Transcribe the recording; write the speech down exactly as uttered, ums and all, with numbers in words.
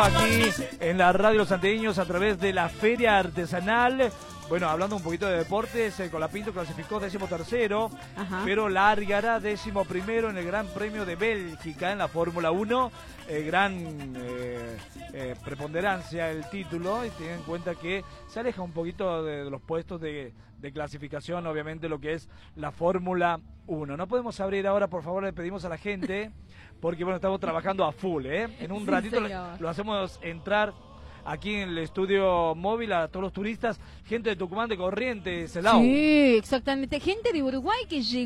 Aquí en la radio Los Santeños a través de la Feria Artesanal. Bueno, hablando un poquito de deportes, el Colapinto clasificó décimo tercero, Ajá. pero largará décimo primero en el Gran Premio de Bélgica en la Fórmula uno. Eh, gran eh, eh, preponderancia el título, y ten en cuenta que se aleja un poquito de, de los puestos de, de clasificación, obviamente, lo que es la Fórmula uno. No podemos abrir ahora, por favor, le pedimos a la gente, porque bueno, estamos trabajando a full, ¿eh? En un ratito sí, lo hacemos entrar aquí en el estudio móvil a todos los turistas, gente de Tucumán, de Corrientes, Celao. Sí, exactamente, gente de Uruguay que llegó.